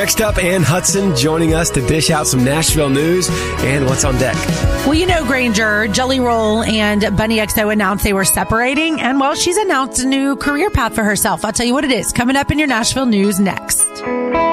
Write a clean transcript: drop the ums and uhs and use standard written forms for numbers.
Next up, Ann Hudson joining us to dish out some Nashville news and what's on deck. Well, you know, Granger, Jelly Roll and Bunny XO announced they were separating. And, well, she's announced a new career path for herself. I'll tell you what it is. Coming up in your Nashville news next.